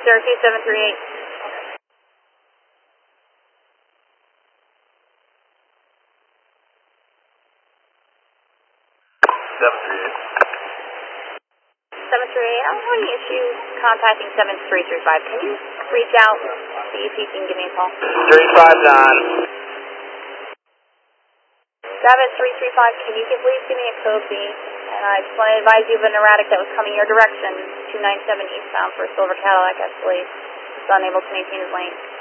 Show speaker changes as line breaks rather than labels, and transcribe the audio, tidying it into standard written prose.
02738. 738, I'm having issues contacting 7335. Can you reach out, see if you can give me a call?
359.
7335, can you please give me a code B? And I just want to advise you of an erratic that was coming your direction, 297 eastbound for a silver Cadillac Escalade. It's unable to maintain his lane.